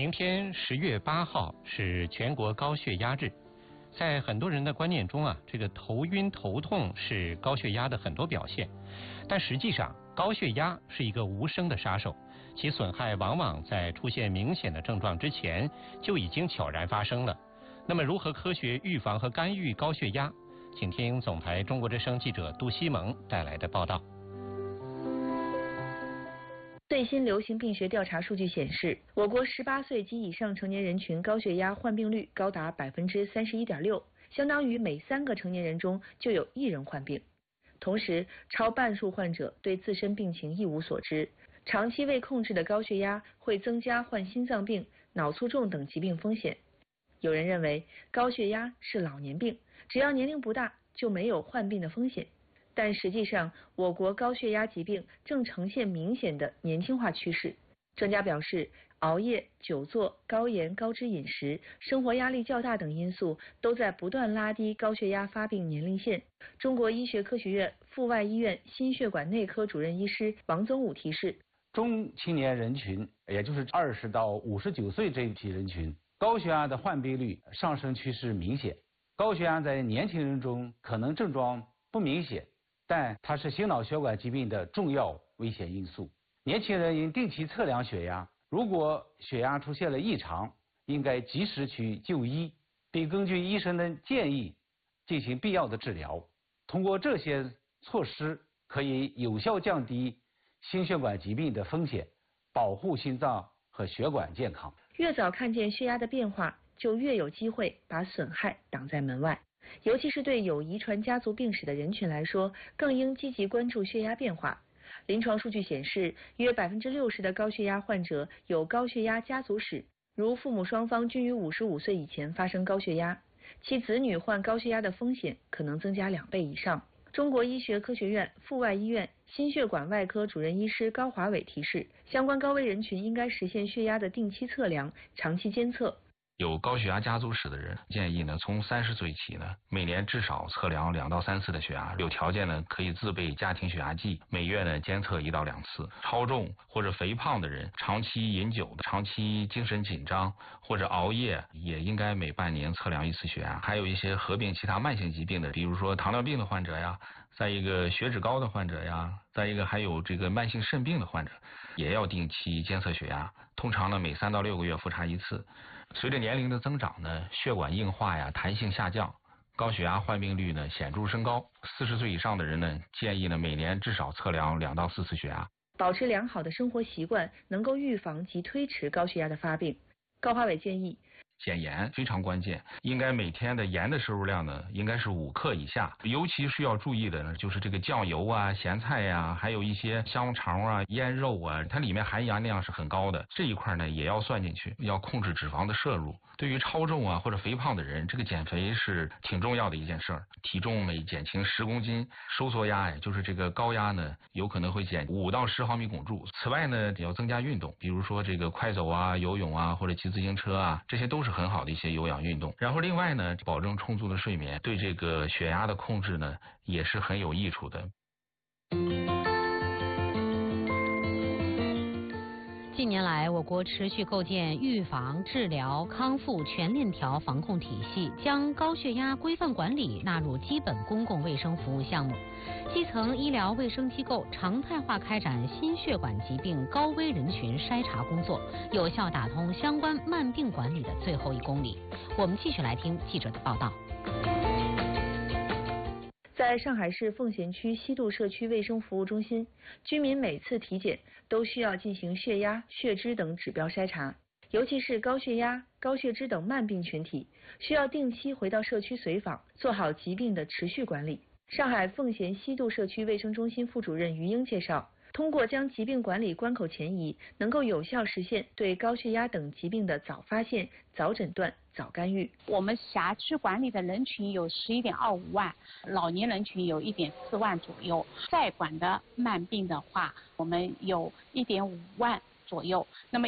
明天10月8号是全国高血压日，在很多人的观念中啊，这个头晕头痛是高血压的很多表现，但实际上高血压是一个无声的杀手，其损害往往在出现明显的症状之前就已经悄然发生了。那么如何科学预防和干预高血压？请听总台中国之声记者杜西蒙带来的报道。 最新流行病学调查数据显示，我国18岁及以上成年人群高血压患病率高达31.6%，相当于每3个成年人中就有1人患病。同时，超半数患者对自身病情一无所知，长期未控制的高血压会增加患心脏病、脑卒中等疾病风险。有人认为高血压是老年病，只要年龄不大就没有患病的风险。但实际上，我国高血压疾病正呈现明显的年轻化趋势。专家表示，熬夜、久坐、高盐、高脂饮食、生活压力较大等因素都在不断拉低高血压发病年龄线。中国医学科学院阜外医院心血管内科主任医师王宗武提示， 中青年人群，也就是20到59岁这一批人群，高血压的患病率上升趋势明显。高血压在年轻人中可能症状不明显，但它是心脑血管疾病的重要危险因素。年轻人应定期测量血压，如果血压出现了异常，应该及时去就医，并根据医生的建议进行必要的治疗。通过这些措施，可以有效降低心血管疾病的风险，保护心脏和血管健康。 越早看见血压的变化，就越有机会把损害挡在门外。尤其是对有遗传家族病史的人群来说，更应积极关注血压变化。临床数据显示，约60%的高血压患者有高血压家族史，如父母双方均于55岁以前发生高血压，其子女患高血压的风险可能增加2倍以上。中国医学科学院阜外医院心血管外科主任医师高华伟提示，相关高危人群应该实现血压的定期测量、长期监测。 有高血压家族史的人，建议呢从30岁起呢，每年至少测量2到3次的血压，有条件呢可以自备家庭血压计，每月呢监测1到2次。超重或者肥胖的人，长期饮酒的、长期精神紧张或者熬夜，也应该每半年测量1次血压。还有一些合并其他慢性疾病的，比如说糖尿病的患者呀，再一个血脂高的患者呀，再一个还有这个慢性肾病的患者，也要定期监测血压，通常呢每3到6个月复查1次。随着年龄的增长呢，血管硬化呀、弹性下降，高血压患病率呢显著升高。40岁以上的人呢，建议呢每年至少测量2到4次血压。 保持良好的生活习惯，能够预防及推迟高血压的发病。高华伟建议， 减盐非常关键，应该每天的盐的摄入量呢，应该是5克以下。尤其是要注意的呢，就是这个酱油啊、咸菜呀，还有一些香肠啊、腌肉啊，它里面含盐量是很高的，这一块呢也要算进去，要控制脂肪的摄入。对于超重啊或者肥胖的人，这个减肥是挺重要的一件事儿。体重每减轻10公斤，收缩压就是这个高压呢，有可能会减5到10毫米汞柱。此外呢，也要增加运动，比如说这个快走啊、游泳啊或者骑自行车啊，这些都是很好的一些有氧运动。然后另外呢，保证充足的睡眠，对这个血压的控制呢也是很有益处的。 近年来，我国持续构建预防、治疗、康复全链条防控体系，将高血压规范管理纳入基本公共卫生服务项目。基层医疗卫生机构常态化开展心血管疾病高危人群筛查工作，有效打通相关慢病管理的最后1公里。我们继续来听记者的报道。 在上海市奉贤区西渡社区卫生服务中心，居民每次体检都需要进行血压、血脂等指标筛查，尤其是高血压、高血脂等慢病群体，需要定期回到社区随访，做好疾病的持续管理。上海奉贤西渡社区卫生中心副主任于英介绍，通过将疾病管理关口前移，能够有效实现对高血压等疾病的早发现、早诊断、早干预。 我们辖区管理的人群有11.25万，老年人群有1.4万左右。在管的慢病的话，我们有1.5万左右。那么